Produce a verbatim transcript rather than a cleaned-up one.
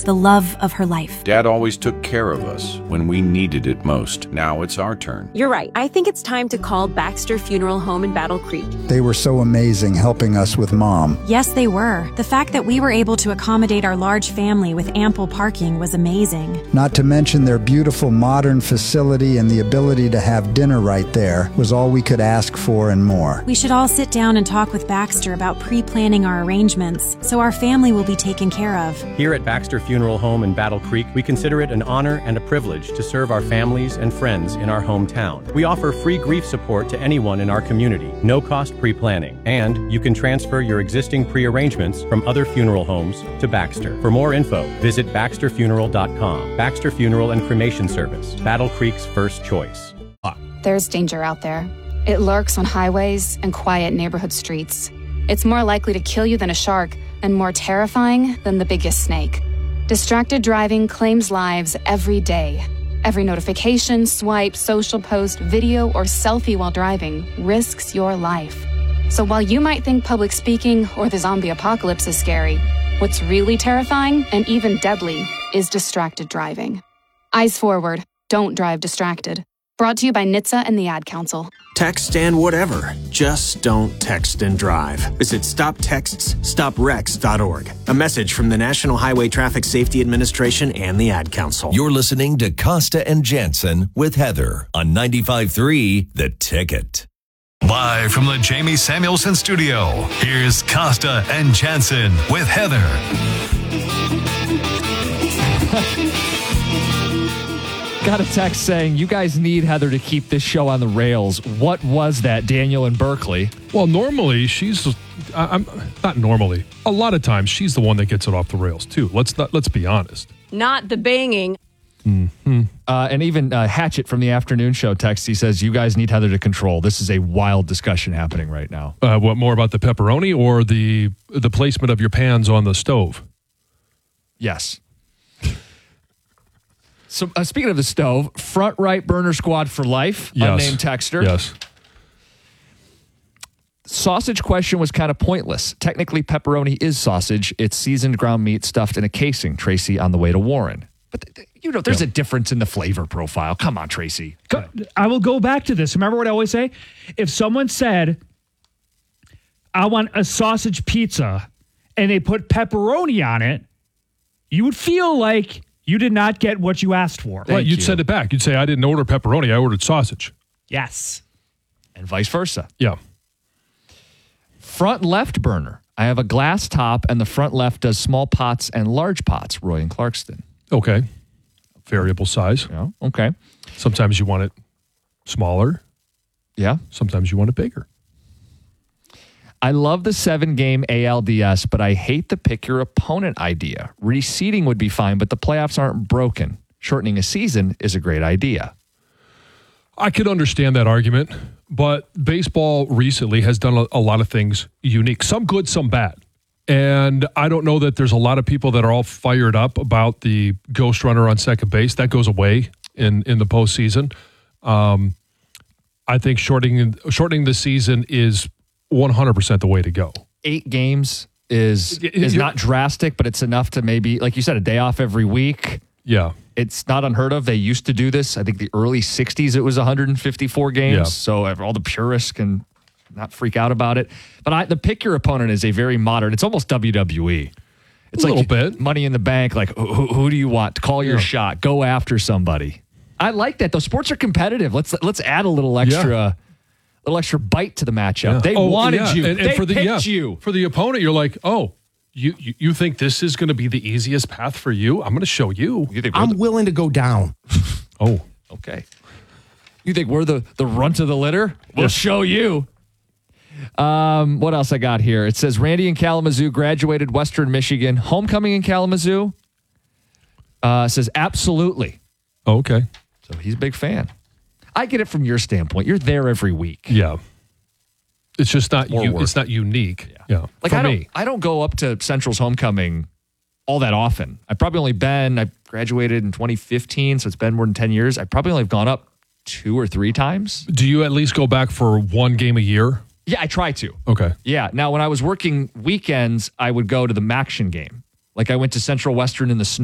us, the love of her life. Dad always took care of us when we needed it most. Now it's our turn. You're right. I think it's time to call Baxter Funeral Home in Battle Creek. They were so amazing helping us with Mom. Yes, they were. The fact that we were able to accommodate our large family with ample parking was amazing. Not to mention their beautiful modern facility and the ability to have dinner right there was all we could ask for and more. We should all sit down and talk with Baxter about pre-planning our arrangements so our family will be taken care of. Here at Baxter Funeral Home in Battle Creek, we consider it an honor and a privilege to serve our families and friends in our hometown. We offer free grief support to anyone in our community, no cost pre-planning, and you can transfer your existing pre-arrangements from other funeral homes to Baxter. For more info, visit baxter funeral dot com. Baxter Funeral and Cremation Service, Battle Creek's first choice. There's danger out there. It lurks on highways and quiet neighborhood streets. It's more likely to kill you than a shark, and more terrifying than the biggest snake. Distracted driving claims lives every day. Every notification, swipe, social post, video, or selfie while driving risks your life. So while you might think public speaking or the zombie apocalypse is scary, what's really terrifying and even deadly is distracted driving. Eyes forward. Don't drive distracted. Brought to you by N H T S A and the Ad Council. Text and whatever. Just don't text and drive. Visit stop texts stop wrecks dot org. A message from the National Highway Traffic Safety Administration and the Ad Council. You're listening to Costa and Jansen with Heather on ninety-five point three The Ticket. Live from the Jamie Samuelson studio, here's Costa and Jansen with Heather. Got a text saying, you guys need Heather to keep this show on the rails. What was that, Daniel in Berkeley? Well, normally she's, I'm not normally. A lot of times she's the one that gets it off the rails too. Let's not, let's be honest. Not the banging. Mm-hmm. Uh, and even uh, Hatchet from the afternoon show text, he says, you guys need Heather to control. This is a wild discussion happening right now. Uh, what, more about the pepperoni or the the placement of your pans on the stove? Yes. So uh, speaking of the stove, front right burner squad for life, yes. Unnamed texter. Yes. Sausage question was kind of pointless. Technically, pepperoni is sausage. It's seasoned ground meat stuffed in a casing. Tracy on the way to Warren. But, th- th- you know, there's yeah. a difference in the flavor profile. Come on, Tracy. Go, I will go back to this. Remember what I always say? If someone said, I want a sausage pizza, and they put pepperoni on it, you would feel like you did not get what you asked for. Right, you'd you. send it back. You'd say, I didn't order pepperoni, I ordered sausage. Yes. And vice versa. Yeah. Front left burner. I have a glass top, and the front left does small pots and large pots, Roy and Clarkston. Okay. Variable size. Yeah. Okay. Sometimes you want it smaller. Yeah. Sometimes you want it bigger. I love the seven-game A L D S, but I hate the pick your opponent idea. Reseeding would be fine, but the playoffs aren't broken. Shortening a season is a great idea. I could understand that argument, but baseball recently has done a, a lot of things unique. Some good, some bad. And I don't know that there's a lot of people that are all fired up about the ghost runner on second base. That goes away in, in the postseason. Um, I think shortening shortening the season is one hundred percent the way to go. Eight games is is not drastic, but it's enough to maybe, like you said, a day off every week. Yeah. It's not unheard of. They used to do this. I think the early sixties, it was one hundred fifty-four games. Yeah. So all the purists can not freak out about it. But I, the pick your opponent is a very modern, it's almost W W E. It's a like little bit. Money in the Bank, like who, who do you want? Call your yeah. shot. Go after somebody. I like that. Those sports are competitive. Let's let's add a little extra yeah. little extra bite to the matchup. Yeah. They oh, wanted yeah. you. And, and they for the, picked yeah, you. For the opponent, you're like, oh, you, you, you think this is going to be the easiest path for you? I'm going to show you. you I'm the- willing to go down. Oh. Okay. You think we're the, the runt of the litter? We'll yeah. show you. Um, what else I got here? It says Randy in Kalamazoo graduated Western Michigan. Homecoming in Kalamazoo? Uh, says absolutely. Oh, okay. So he's a big fan. I get it from your standpoint. You're there every week. Yeah. It's just not u- it's not unique. Yeah. yeah like for I don't me. I don't go up to Central's homecoming all that often. I've probably only been I graduated in twenty fifteen, so it's been more than ten years. I probably only have gone up two or three times. Do you at least go back for one game a year? Yeah, I try to. Okay. Yeah. Now when I was working weekends, I would go to the Maction game. Like I went to Central Western in the snow.